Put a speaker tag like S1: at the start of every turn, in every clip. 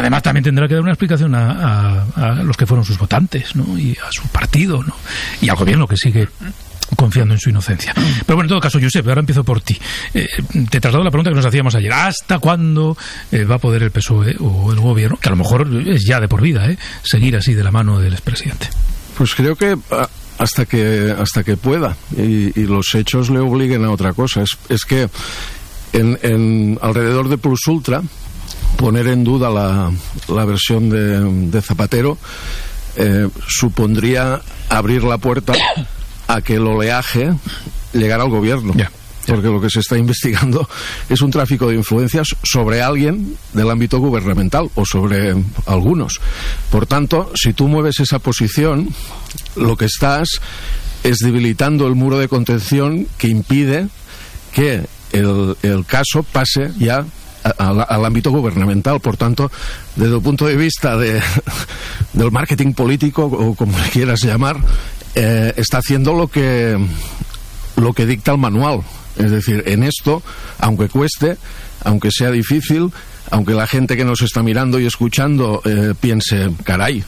S1: Además, también tendrá que dar una explicación a los que fueron sus votantes, ¿no? Y a su partido, ¿no? Y al gobierno, que sigue confiando en su inocencia. Pero bueno, en todo caso, Josep, ahora empiezo por ti. Te traslado la pregunta que nos hacíamos ayer. ¿Hasta cuándo va a poder el PSOE o el gobierno, que a lo mejor es ya de por vida, seguir así de la mano del expresidente?
S2: Pues creo que hasta que pueda, y los hechos le obliguen a otra cosa. Es que en alrededor de Plus Ultra, poner en duda la versión de Zapatero supondría abrir la puerta a que el oleaje llegara al gobierno. Porque lo que se está investigando es un tráfico de influencias sobre alguien del ámbito gubernamental o sobre algunos. Por tanto, si tú mueves esa posición, lo que estás es debilitando el muro de contención que impide que el caso pase ya al ámbito gubernamental. Por tanto, desde el punto de vista del marketing político, o como le quieras llamar, está haciendo lo que dicta el manual. Es decir, en esto, aunque cueste, aunque sea difícil, aunque la gente que nos está mirando y escuchando piense, caray,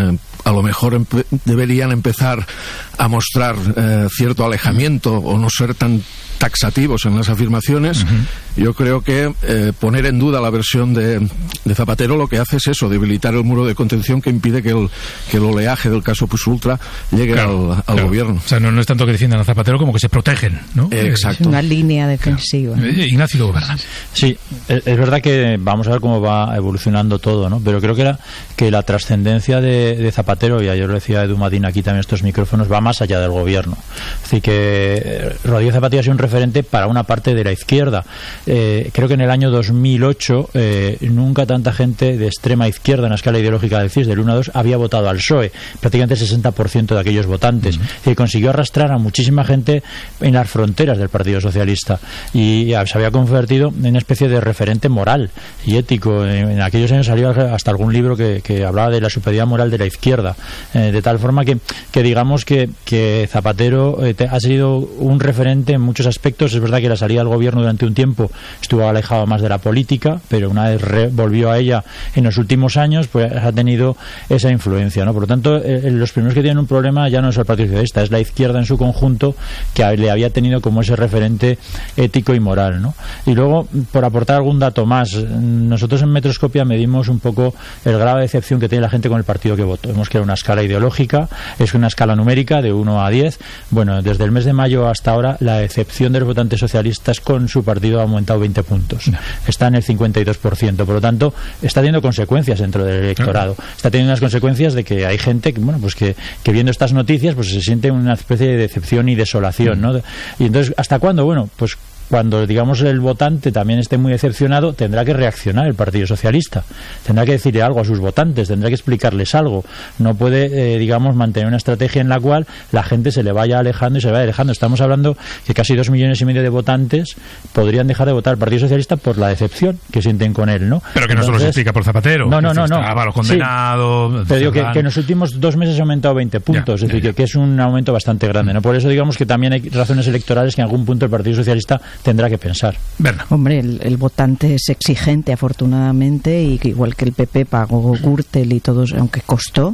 S2: a lo mejor deberían empezar a mostrar cierto alejamiento o no ser tan taxativos en las afirmaciones. Yo creo que poner en duda la versión de Zapatero lo que hace es eso, debilitar el muro de contención que impide que el oleaje del caso Plus Ultra llegue al gobierno. O
S1: sea, no es tanto que defiendan a Zapatero como que se protegen, ¿no?
S2: Exacto.
S3: Es una línea defensiva.
S1: Ignacio Gobernal.
S4: Sí, es verdad que vamos a ver cómo va evolucionando todo, ¿no? Pero creo que la trascendencia de Zapatero, y ayer lo decía Edu Madín aquí también en estos micrófonos, va más allá del gobierno. Es decir, que Rodríguez Zapatero ha sido un referente para una parte de la izquierda. Creo que en el año 2008 nunca tanta gente de extrema izquierda en la escala ideológica del CIS del 1 a 2 había votado al PSOE, prácticamente el 60% de aquellos votantes. Y consiguió arrastrar a muchísima gente en las fronteras del Partido Socialista y se había convertido en una especie de referente moral y ético. En aquellos años salió hasta algún libro que hablaba de la superioridad moral de la izquierda, de tal forma que digamos que Zapatero ha sido un referente en muchos aspectos. Es verdad que la salida del gobierno durante un tiempo estuvo alejado más de la política, pero una vez volvió a ella en los últimos años, pues ha tenido esa influencia, ¿no? Por lo tanto, los primeros que tienen un problema ya no es el Partido Socialista, es la izquierda en su conjunto, que le había tenido como ese referente ético y moral, ¿no? Y luego, por aportar algún dato más, nosotros en Metroscopia medimos un poco el grado de decepción que tiene la gente con el partido que votó. Hemos creado una escala ideológica, es una escala numérica de 1 a 10. Bueno, desde el mes de mayo hasta ahora, la decepción de los votantes socialistas con su partido ha aumentado 20 puntos. Está en el 52%. Por lo tanto, está teniendo consecuencias dentro del electorado. Está teniendo unas consecuencias de que hay gente que viendo estas noticias pues se siente una especie de decepción y desolación, ¿no? Y entonces, ¿hasta cuándo? Bueno, pues cuando, digamos, el votante también esté muy decepcionado, tendrá que reaccionar el Partido Socialista. Tendrá que decirle algo a sus votantes, tendrá que explicarles algo. No puede, digamos, mantener una estrategia en la cual la gente se le vaya alejando y se vaya alejando. Estamos hablando que casi 2,5 millones de votantes podrían dejar de votar al Partido Socialista por la decepción que sienten con él, ¿no?
S1: Pero que no solo se explica por Zapatero.
S4: No.
S1: Estaba los condenados.
S4: Sí, pero digo que en los últimos 2 meses ha aumentado 20 puntos. Es decir, que es un aumento bastante grande, ¿no? Por eso, digamos, que también hay razones electorales que en algún punto el Partido Socialista tendrá que pensar.
S1: Berna.
S3: Hombre, el votante es exigente, afortunadamente, y que igual que el PP pagó Gürtel y todos, aunque costó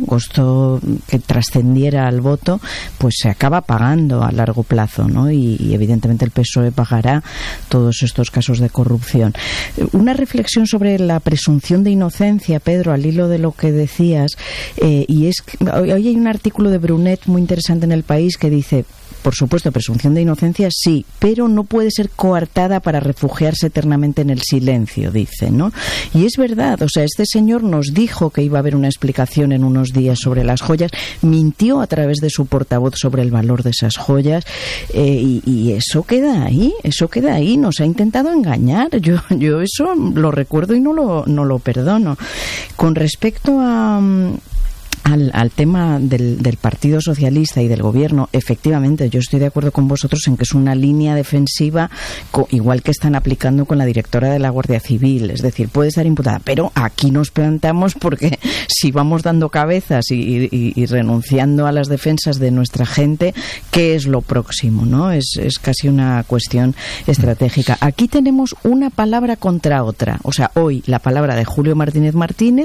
S3: que trascendiera al voto, pues se acaba pagando a largo plazo, ¿no? Y evidentemente el PSOE pagará todos estos casos de corrupción. Una reflexión sobre la presunción de inocencia, Pedro, al hilo de lo que decías, y es que hoy hay un artículo de Brunet muy interesante en El País que dice: por supuesto, presunción de inocencia sí, pero no puede ser coartada para refugiarse eternamente en el silencio, dice, ¿no? Y es verdad, o sea, este señor nos dijo que iba a haber una explicación en unos días sobre las joyas, mintió a través de su portavoz sobre el valor de esas joyas, y eso queda ahí, nos ha intentado engañar. Yo eso lo recuerdo y no lo perdono. Con respecto al tema del Partido Socialista y del Gobierno, efectivamente, yo estoy de acuerdo con vosotros en que es una línea defensiva igual que están aplicando con la directora de la Guardia Civil. Es decir, puede estar imputada, pero aquí nos plantamos porque si vamos dando cabezas y renunciando a las defensas de nuestra gente, ¿qué es lo próximo, no? Es casi una cuestión estratégica. Aquí tenemos una palabra contra otra. O sea, hoy la palabra de Julio Martínez Martínez